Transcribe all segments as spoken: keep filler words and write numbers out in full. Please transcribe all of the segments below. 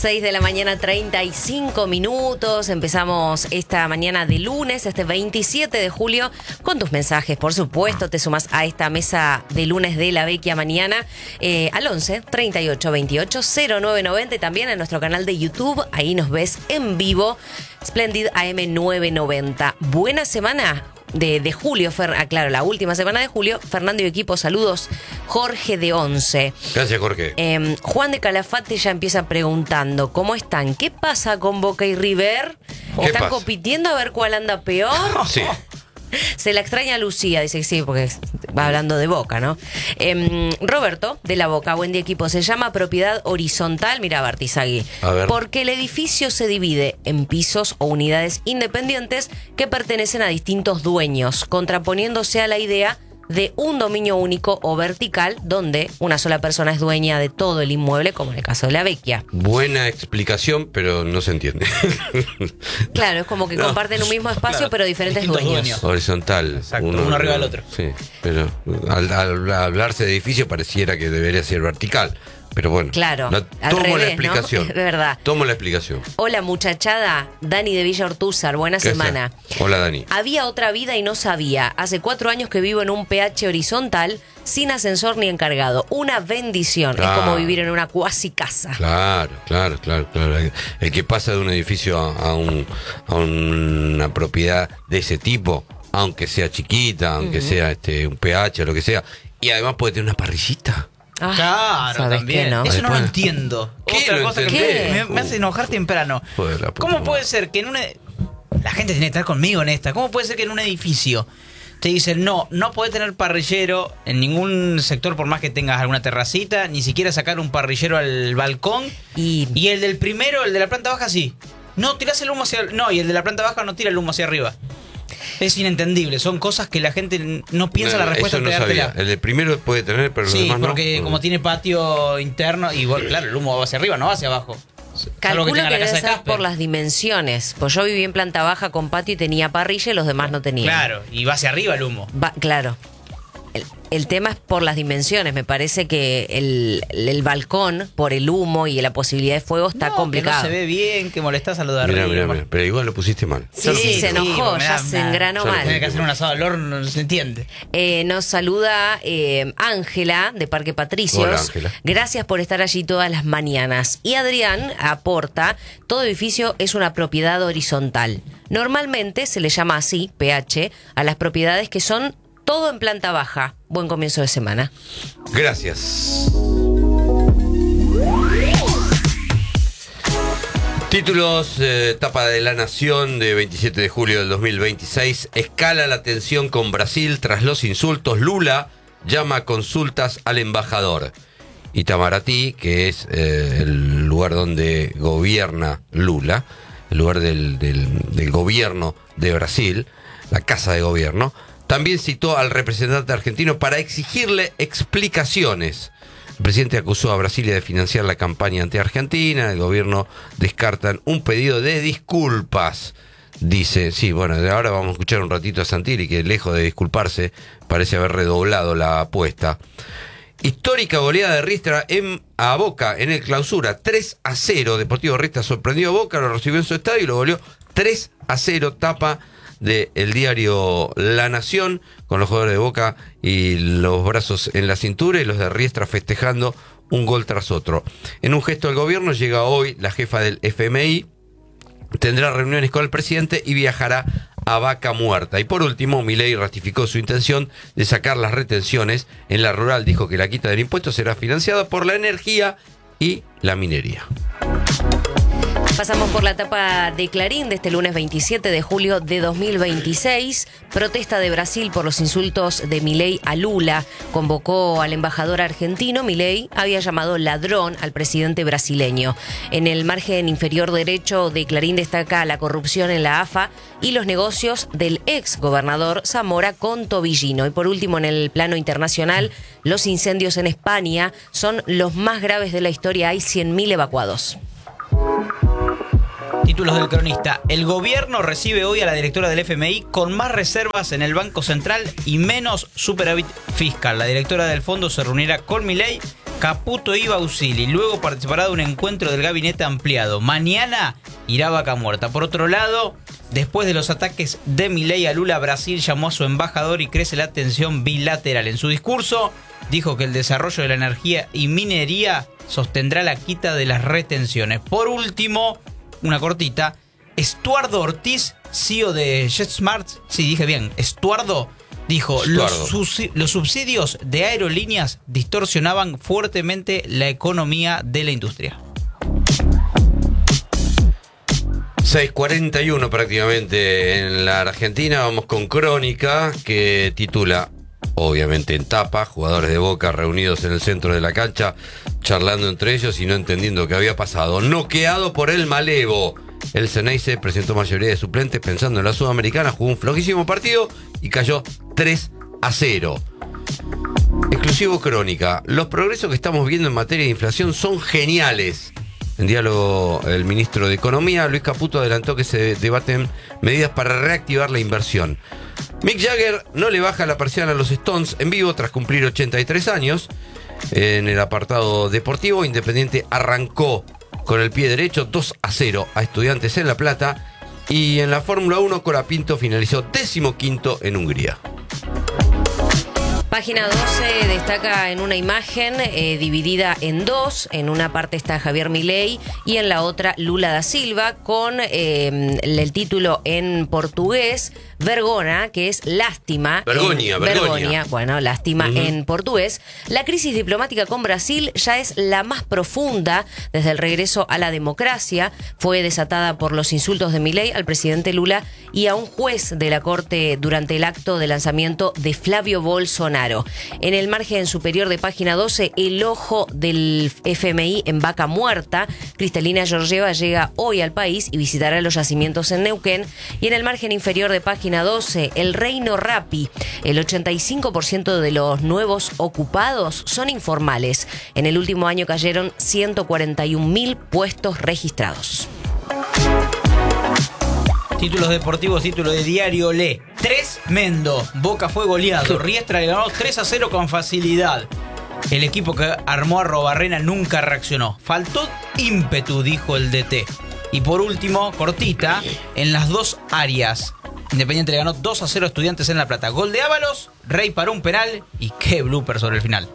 seis de la mañana, treinta y cinco minutos. Empezamos esta mañana de lunes, este veintisiete de julio, con tus mensajes, por supuesto. Te sumas a esta mesa de lunes de La Vecchia Mañana eh, al once, treinta y ocho, veintiocho, cero nueve noventa y también en nuestro canal de YouTube. Ahí nos ves en vivo. Splendid A M novecientos noventa. Buena semana de, de julio, Fer, ah, claro, la última semana de julio. Fernando y equipo, saludos. Jorge de Once. Gracias, Jorge. Eh, Juan de Calafate ya empieza preguntando, ¿cómo están? ¿Qué pasa con Boca y River? ¿Están pasa? compitiendo a ver cuál anda peor? Sí. Se la extraña Lucía, dice que sí, porque va hablando de Boca, ¿no? Eh, Roberto, de la Boca, buen día equipo, se llama propiedad horizontal, mira Bartizagui, A ver. porque el edificio se divide en pisos o unidades independientes que pertenecen a distintos dueños, contraponiéndose a la idea de un dominio único o vertical, donde una sola persona es dueña de todo el inmueble, como en el caso de La Vecchia. Buena explicación, pero no se entiende. Claro, es como que No. comparten un mismo espacio, Claro, pero diferentes distintos dueños. dueños. Horizontal. Exacto, uno arriba del otro. Sí, pero al, al hablarse de edificio pareciera que debería ser vertical. Pero bueno, Claro, no, al tomo revés, la ¿no? explicación. Es verdad. Tomo la explicación. Hola muchachada, Dani de Villa Ortúzar, buena ¿Qué semana. haces? Hola, Dani. Había otra vida y no sabía. Hace cuatro años que vivo en un P H horizontal, sin ascensor ni encargado. Una bendición. Claro. Es como vivir en una cuasi casa. Claro, claro, claro, claro. El, el que pasa de un edificio a, a un, a una propiedad de ese tipo, aunque sea chiquita, aunque uh-huh. sea este un P H o lo que sea, y además puede tener una parrillita. Ah, Claro, ¿sabes también. qué, no? Eso no lo Después- entiendo. ¿Qué Otra lo cosa que entendés? me, me hace enojar temprano. Joder, la puta ¿Cómo madre. puede ser que en un... ed- La gente tiene que estar conmigo en esta. ¿Cómo puede ser que en un edificio te dicen, no, no podés tener parrillero en ningún sector por más que tengas alguna terracita, ni siquiera sacar un parrillero al balcón? Y, Y el del primero, el de la planta baja, sí. No, tirás el humo hacia... No, y el de la planta baja no tira el humo hacia arriba. Es inentendible. Son cosas que la gente no piensa No, la respuesta eso no antes de sabía. dártela. El de primero puede tener, pero los Sí, demás no. porque Mm. como tiene patio interno, y bueno, claro, el humo va hacia arriba, no va hacia abajo. Salvo calculo que, tenga la debe casa de ser Casper. por las dimensiones. Pues yo viví en planta baja con patio y tenía parrilla y los demás no tenían. Claro, y va hacia arriba el humo. Va- claro. El, el tema es por las dimensiones. Me parece que el, el balcón, por el humo y la posibilidad de fuego, está No, complicado. Que no se ve bien, que molestás a lo de Mirá, arriba. mirá, mirá, pero igual lo pusiste mal. Sí, sí, se enojó, porque me ya da- se me da- engranó yo lo mal. Tiene que hacer un asado al horno, no se entiende. Eh, nos saluda eh, Ángela de Parque Patricios. Hola, Ángela. Gracias por estar allí todas las mañanas. Y Adrián aporta, todo edificio es una propiedad horizontal. Normalmente se le llama así, P H, a las propiedades que son todo en planta baja. Buen comienzo de semana. Gracias. Títulos, eh, tapa de La Nación de veintisiete de julio del dos mil veintiséis. Escala la tensión con Brasil tras los insultos. Lula llama a consultas al embajador. Itamaraty, que es eh, el lugar donde gobierna Lula, el lugar del, del, del gobierno de Brasil, la casa de gobierno, también citó al representante argentino para exigirle explicaciones. El presidente acusó a Brasilia de financiar la campaña anti-argentina. El gobierno descartan un pedido de disculpas. Dice, sí, bueno, de ahora vamos a escuchar un ratito a Santilli, que lejos de disculparse parece haber redoblado la apuesta. Histórica goleada de Riestra en, a Boca en el Clausura, tres a cero. Deportivo Riestra sorprendió a Boca, lo recibió en su estadio y lo goleó tres a cero. Tapa del diario La Nación, con los jugadores de Boca y los brazos en la cintura y los de Riestra festejando un gol tras otro. En un gesto del gobierno llega hoy la jefa del F M I, tendrá reuniones con el presidente y viajará a Vaca Muerta. Y por último, Milei ratificó su intención de sacar las retenciones en la rural. Dijo que la quita del impuesto será financiada por la energía y la minería. Pasamos por la etapa de Clarín de este lunes veintisiete de julio de dos mil veintiséis. Protesta de Brasil por los insultos de Milei a Lula. Convocó al embajador argentino. Milei había llamado ladrón al presidente brasileño. En el margen inferior derecho de Clarín destaca la corrupción en la A F A y los negocios del ex gobernador Zamora con Tobillino. Y por último, en el plano internacional, los incendios en España son los más graves de la historia. Hay cien mil evacuados. Títulos del cronista. El gobierno recibe hoy a la directora del F M I con más reservas en el Banco Central y menos superávit fiscal. La directora del fondo se reunirá con Milei Caputo iba a Usili, luego participará de un encuentro del gabinete ampliado. Mañana irá a Vaca Muerta. Por otro lado, después de los ataques de Milei a Lula, Brasil llamó a su embajador y crece la tensión bilateral. En su discurso dijo que el desarrollo de la energía y minería sostendrá la quita de las retenciones. Por último, una cortita, Estuardo Ortiz, C E O de JetSmart, sí dije bien, Estuardo, dijo, los, los subsidios de aerolíneas distorsionaban fuertemente la economía de la industria. seis cuarenta y uno prácticamente en la Argentina. Vamos con Crónica, que titula, obviamente en tapa, jugadores de Boca reunidos en el centro de la cancha, charlando entre ellos y no entendiendo qué había pasado. Noqueado por el malevo. El Ceneice presentó mayoría de suplentes pensando en la Sudamericana, jugó un flojísimo partido y cayó tres a cero. Exclusivo Crónica. Los progresos que estamos viendo en materia de inflación son geniales. En diálogo, el ministro de Economía, Luis Caputo, adelantó que se debaten medidas para reactivar la inversión. Mick Jagger no le baja la persiana a los Stones en vivo tras cumplir ochenta y tres años. En el apartado deportivo, Independiente arrancó con el pie derecho dos a cero a Estudiantes en La Plata. Y en la Fórmula uno, Colapinto finalizó decimoquinto en Hungría. Página doce destaca en una imagen eh, dividida en dos. En una parte está Javier Milei y en la otra Lula da Silva, con eh, el título en portugués, Vergona, que es lástima. Vergoña, en, vergoña. vergoña. Bueno, lástima uh-huh. en portugués. La crisis diplomática con Brasil ya es la más profunda desde el regreso a la democracia. Fue desatada por los insultos de Milei al presidente Lula y a un juez de la corte durante el acto de lanzamiento de Flavio Bolsonaro. En el margen superior de página doce, el ojo del F M I en Vaca Muerta. Cristalina Georgieva llega hoy al país y visitará los yacimientos en Neuquén. Y en el margen inferior de página doce, el Reino Rappi. El ochenta y cinco por ciento de los nuevos ocupados son informales. En el último año cayeron ciento cuarenta y un mil puestos registrados. Títulos deportivos, título de Diario Le. Tremendo. Boca fue goleado. Riestra le ganó tres a cero con facilidad. El equipo que armó a Arrobarrena nunca reaccionó. Faltó ímpetu, dijo el D T. Y por último, cortita, en las dos áreas. Independiente le ganó dos a cero a Estudiantes en La Plata. Gol de Ábalos, Rey paró un penal y qué blooper sobre el final.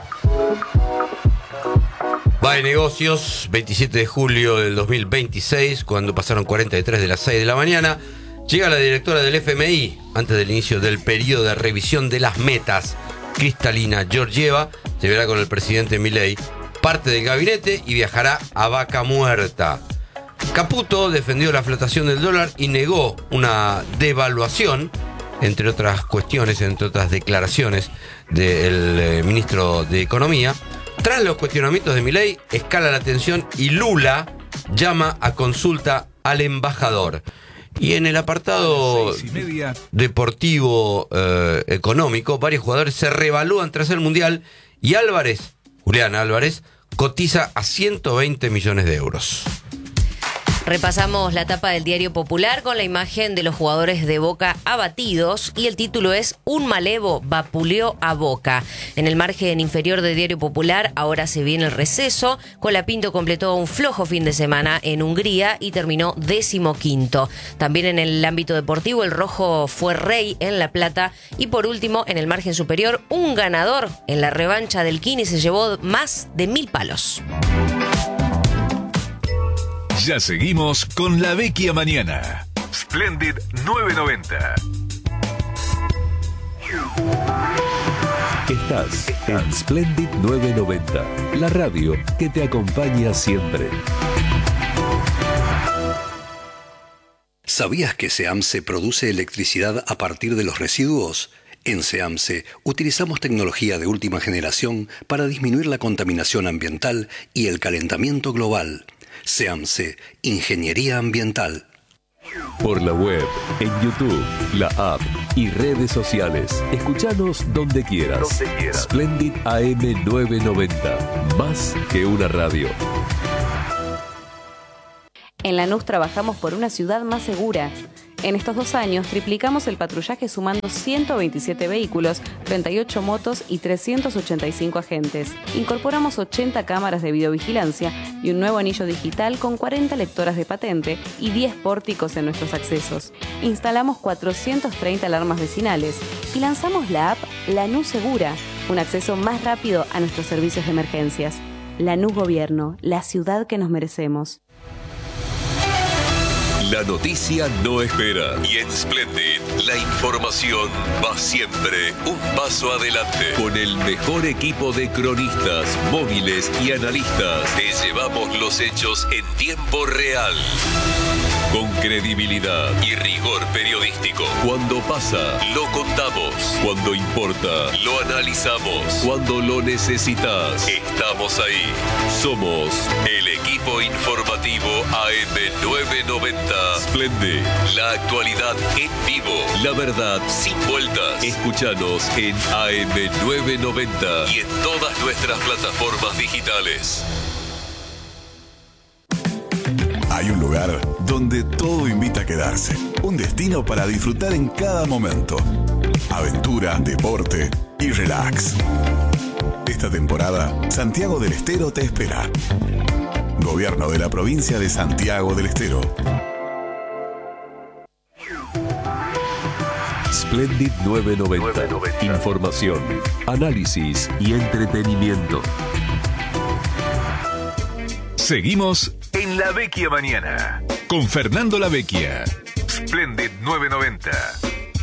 Va de negocios, veintisiete de julio del dos mil veintiséis, cuando pasaron cuarenta y tres de las seis de la mañana, llega la directora del F M I, antes del inicio del periodo de revisión de las metas. Cristalina Georgieva se verá con el presidente Milei, parte del gabinete, y viajará a Vaca Muerta. Caputo defendió la flotación del dólar y negó una devaluación, entre otras cuestiones, entre otras declaraciones del eh, ministro de Economía. Tras los cuestionamientos de Milei, escala la tensión y Lula llama a consulta al embajador. Y en el apartado deportivo eh, económico, varios jugadores se revalúan tras el Mundial y Álvarez, Julián Álvarez, cotiza a ciento veinte millones de euros. Repasamos la tapa del Diario Popular con la imagen de los jugadores de Boca abatidos y el título es Un malevo vapuleó a Boca. En el margen inferior del Diario Popular, ahora se viene el receso. Colapinto completó un flojo fin de semana en Hungría y terminó decimoquinto. También en el ámbito deportivo, el rojo fue rey en La Plata. Y por último, en el margen superior, un ganador en la revancha del Kini se llevó más de mil palos. Ya seguimos con La Vecchia Mañana. Splendid nueve noventa. Estás en Splendid nueve noventa, la radio que te acompaña siempre. ¿Sabías que SEAMSE produce electricidad a partir de los residuos? En SEAMSE utilizamos tecnología de última generación para disminuir la contaminación ambiental y el calentamiento global. SEAMSE, Ingeniería Ambiental. Por la web, en YouTube, la app y redes sociales. Escuchanos donde quieras. Donde quieras. Splendid A M novecientos noventa. Más que una radio. En Lanús trabajamos por una ciudad más segura. En estos dos años triplicamos el patrullaje sumando ciento veintisiete vehículos, treinta y ocho motos y trescientos ochenta y cinco agentes. Incorporamos ochenta cámaras de videovigilancia y un nuevo anillo digital con cuarenta lectoras de patente y diez pórticos en nuestros accesos. Instalamos cuatrocientas treinta alarmas vecinales y lanzamos la app Lanús Segura, un acceso más rápido a nuestros servicios de emergencias. Lanús Gobierno, la ciudad que nos merecemos. La noticia no espera y en Splendid la información va siempre un paso adelante. Con el mejor equipo de cronistas, móviles y analistas, te llevamos los hechos en tiempo real. Con credibilidad y rigor periodístico. Cuando pasa, lo contamos. Cuando importa, lo analizamos. Cuando lo necesitas, estamos ahí. Somos el equipo informativo A M novecientos noventa. Splendid, la actualidad en vivo. La verdad sin vueltas. Escúchanos en A M novecientos noventa y en todas nuestras plataformas digitales. Hay un lugar donde todo invita a quedarse. Un destino para disfrutar en cada momento. Aventura, deporte y relax. Esta temporada, Santiago del Estero te espera. Gobierno de la provincia de Santiago del Estero. Splendid novecientos noventa. Información, análisis y entretenimiento. Seguimos en La Vecchia Mañana con Fernando La Vecchia. Splendid novecientos noventa.